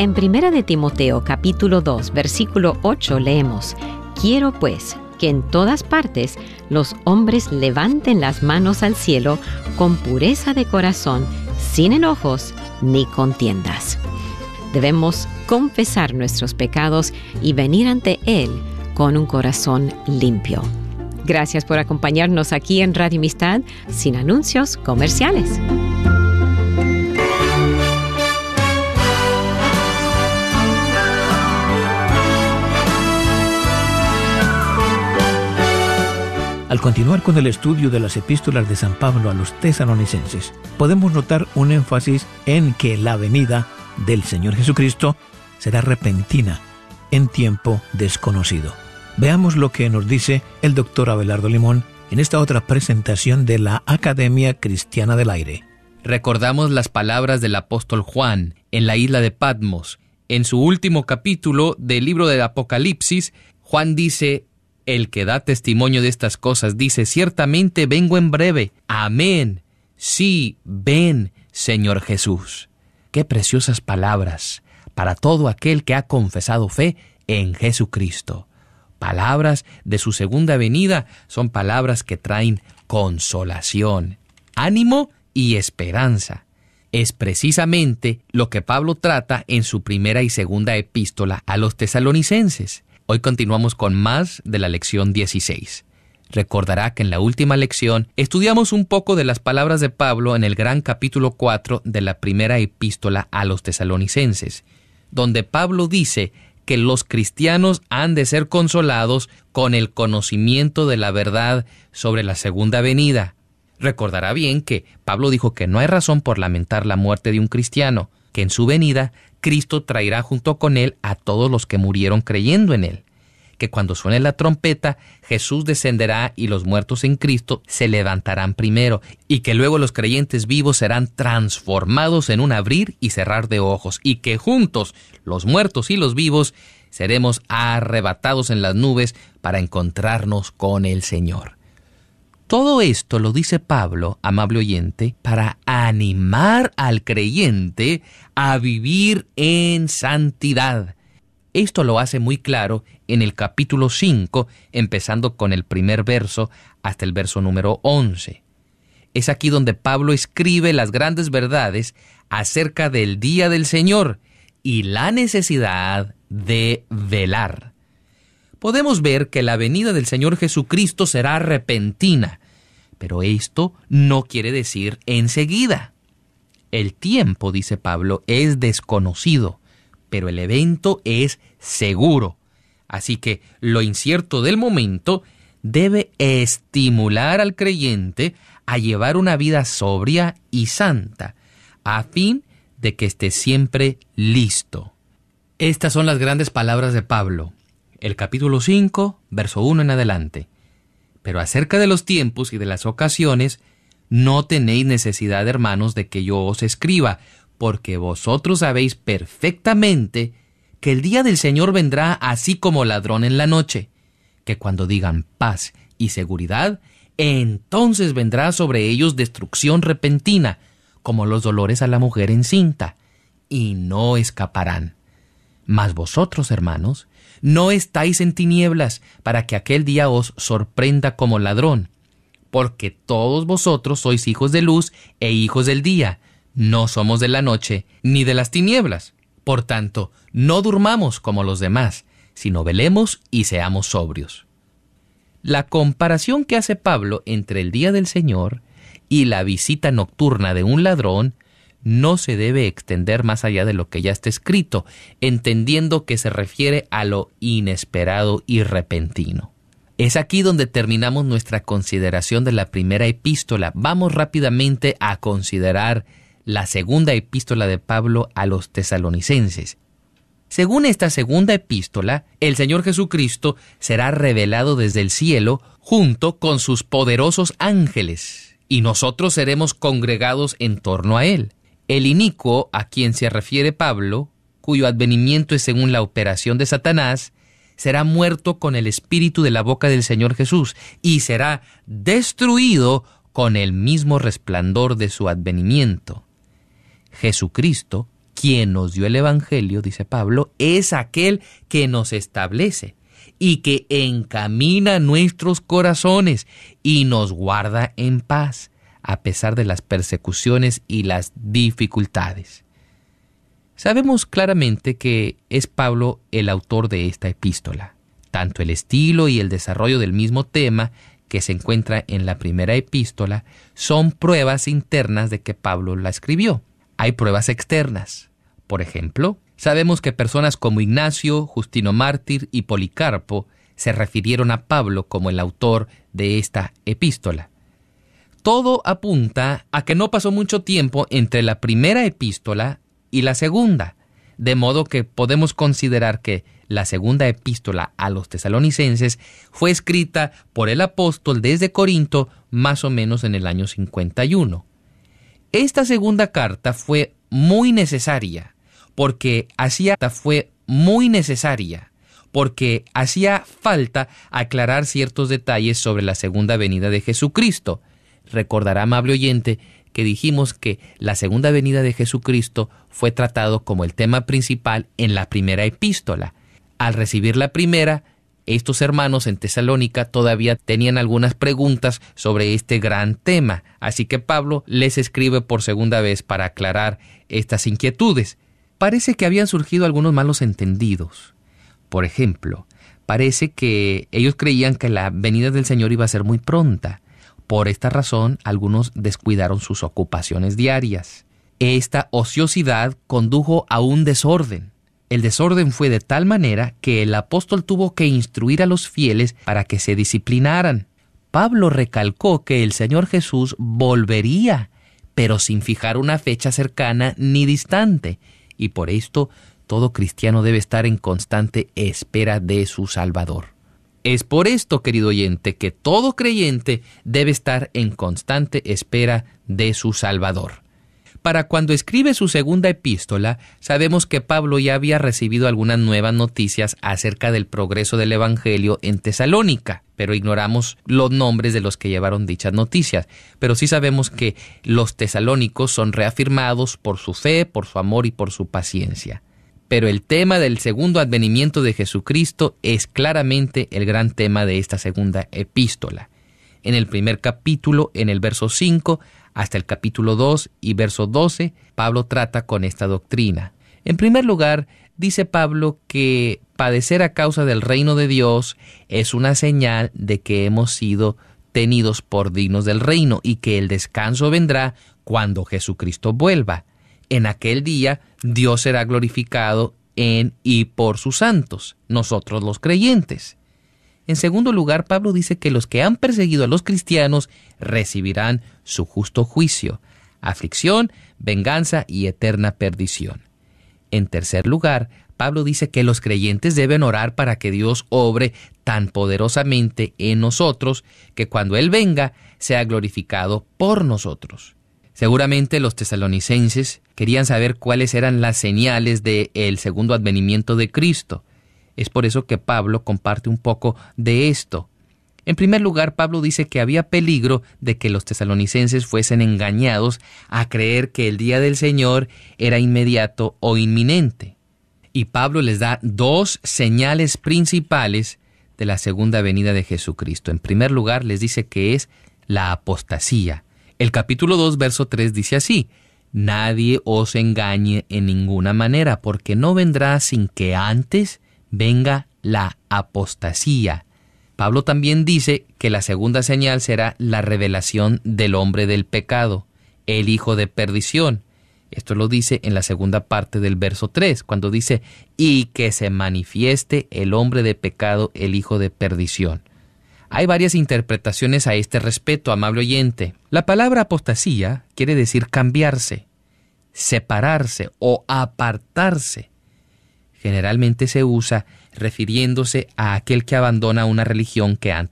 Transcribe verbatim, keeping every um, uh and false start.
En Primera de Timoteo, capítulo dos, versículo ocho, leemos: Quiero pues que en todas partes los hombres levanten las manos al cielo con pureza de corazón, sin enojos ni contiendas. Debemos confesar nuestros pecados y venir ante Él con un corazón limpio. Gracias por acompañarnos aquí en Radio Amistad, sin anuncios comerciales. Al continuar con el estudio de las epístolas de San Pablo a los tesalonicenses, podemos notar un énfasis en que la venida del Señor Jesucristo será repentina, en tiempo desconocido. Veamos lo que nos dice el doctor Abelardo Limón en esta otra presentación de la Academia Cristiana del Aire. Recordamos las palabras del apóstol Juan en la isla de Patmos. En su último capítulo del libro del Apocalipsis, Juan dice: el que da testimonio de estas cosas dice: ciertamente vengo en breve. Amén. Sí, ven, Señor Jesús. Qué preciosas palabras para todo aquel que ha confesado fe en Jesucristo. Palabras de su segunda venida son palabras que traen consolación, ánimo y esperanza. Es precisamente lo que Pablo trata en su primera y segunda epístola a los tesalonicenses. Hoy continuamos con más de la lección dieciséis. Recordará que en la última lección estudiamos un poco de las palabras de Pablo en el gran capítulo cuatro de la primera epístola a los tesalonicenses, donde Pablo dice que los cristianos han de ser consolados con el conocimiento de la verdad sobre la segunda venida. Recordará bien que Pablo dijo que no hay razón por lamentar la muerte de un cristiano, que en su venida Cristo traerá junto con él a todos los que murieron creyendo en él, que cuando suene la trompeta, Jesús descenderá y los muertos en Cristo se levantarán primero, y que luego los creyentes vivos serán transformados en un abrir y cerrar de ojos, y que juntos, los muertos y los vivos, seremos arrebatados en las nubes para encontrarnos con el Señor. Todo esto lo dice Pablo, amable oyente, para animar al creyente a vivir en santidad. Esto lo hace muy claro en el capítulo cinco, empezando con el primer verso hasta el verso número once. Es aquí donde Pablo escribe las grandes verdades acerca del día del Señor y la necesidad de velar. Podemos ver que la venida del Señor Jesucristo será repentina, pero esto no quiere decir enseguida. El tiempo, dice Pablo, es desconocido, pero el evento es seguro. Así que lo incierto del momento debe estimular al creyente a llevar una vida sobria y santa, a fin de que esté siempre listo. Estas son las grandes palabras de Pablo. El capítulo cinco, verso uno en adelante. Pero acerca de los tiempos y de las ocasiones, no tenéis necesidad, hermanos, de que yo os escriba, porque vosotros sabéis perfectamente que el día del Señor vendrá así como ladrón en la noche, que cuando digan paz y seguridad, entonces vendrá sobre ellos destrucción repentina, como los dolores a la mujer encinta, y no escaparán. Mas vosotros, hermanos, no estáis en tinieblas, para que aquel día os sorprenda como ladrón, porque todos vosotros sois hijos de luz e hijos del día, no somos de la noche ni de las tinieblas. Por tanto, no durmamos como los demás, sino velemos y seamos sobrios. La comparación que hace Pablo entre el día del Señor y la visita nocturna de un ladrón no se debe extender más allá de lo que ya está escrito, entendiendo que se refiere a lo inesperado y repentino. Es aquí donde terminamos nuestra consideración de la primera epístola. Vamos rápidamente a considerar la segunda epístola de Pablo a los tesalonicenses. Según esta segunda epístola, el Señor Jesucristo será revelado desde el cielo junto con sus poderosos ángeles, y nosotros seremos congregados en torno a Él. El inicuo a quien se refiere Pablo, cuyo advenimiento es según la operación de Satanás, será muerto con el espíritu de la boca del Señor Jesús y será destruido con el mismo resplandor de su advenimiento. Jesucristo, quien nos dio el Evangelio, dice Pablo, es aquel que nos establece y que encamina nuestros corazones y nos guarda en paz, a pesar de las persecuciones y las dificultades. Sabemos claramente que es Pablo el autor de esta epístola. Tanto el estilo y el desarrollo del mismo tema que se encuentra en la primera epístola son pruebas internas de que Pablo la escribió. Hay pruebas externas. Por ejemplo, sabemos que personas como Ignacio, Justino Mártir y Policarpo se refirieron a Pablo como el autor de esta epístola. Todo apunta a que no pasó mucho tiempo entre la primera epístola y la segunda, de modo que podemos considerar que la segunda epístola a los tesalonicenses fue escrita por el apóstol desde Corinto más o menos en el año cincuenta y uno. Esta segunda carta fue muy necesaria porque hacía fue muy necesaria porque hacía falta aclarar ciertos detalles sobre la segunda venida de Jesucristo. Recordará, amable oyente, que dijimos que la segunda venida de Jesucristo fue tratado como el tema principal en la primera epístola. Al recibir la primera, estos hermanos en Tesalónica todavía tenían algunas preguntas sobre este gran tema, así que Pablo les escribe por segunda vez para aclarar estas inquietudes. Parece que habían surgido algunos malos entendidos. Por ejemplo, parece que ellos creían que la venida del Señor iba a ser muy pronta. Por esta razón, algunos descuidaron sus ocupaciones diarias. Esta ociosidad condujo a un desorden. El desorden fue de tal manera que el apóstol tuvo que instruir a los fieles para que se disciplinaran. Pablo recalcó que el Señor Jesús volvería, pero sin fijar una fecha cercana ni distante, y por esto todo cristiano debe estar en constante espera de su Salvador. Es por esto, querido oyente, que todo creyente debe estar en constante espera de su Salvador. Para cuando escribe su segunda epístola, sabemos que Pablo ya había recibido algunas nuevas noticias acerca del progreso del Evangelio en Tesalónica, pero ignoramos los nombres de los que llevaron dichas noticias. Pero sí sabemos que los tesalónicos son reafirmados por su fe, por su amor y por su paciencia. Pero el tema del segundo advenimiento de Jesucristo es claramente el gran tema de esta segunda epístola. En el primer capítulo, en el verso cinco, hasta el capítulo dos y verso doce, Pablo trata con esta doctrina. En primer lugar, dice Pablo que padecer a causa del reino de Dios es una señal de que hemos sido tenidos por dignos del reino y que el descanso vendrá cuando Jesucristo vuelva. En aquel día, Dios será glorificado en y por sus santos, nosotros los creyentes. En segundo lugar, Pablo dice que los que han perseguido a los cristianos recibirán su justo juicio, aflicción, venganza y eterna perdición. En tercer lugar, Pablo dice que los creyentes deben orar para que Dios obre tan poderosamente en nosotros que cuando Él venga sea glorificado por nosotros. Seguramente los tesalonicenses querían saber cuáles eran las señales del segundo advenimiento de Cristo. Es por eso que Pablo comparte un poco de esto. En primer lugar, Pablo dice que había peligro de que los tesalonicenses fuesen engañados a creer que el día del Señor era inmediato o inminente. Y Pablo les da dos señales principales de la segunda venida de Jesucristo. En primer lugar, les dice que es la apostasía. El capítulo dos, verso tres dice así: nadie os engañe en ninguna manera, porque no vendrá sin que antes venga la apostasía. Pablo también dice que la segunda señal será la revelación del hombre del pecado, el hijo de perdición. Esto lo dice en la segunda parte del verso tres, cuando dice, y que se manifieste el hombre de pecado, el hijo de perdición. Hay varias interpretaciones a este respecto, amable oyente. La palabra apostasía quiere decir cambiarse, separarse o apartarse. Generalmente se usa refiriéndose a aquel que abandona una religión que antes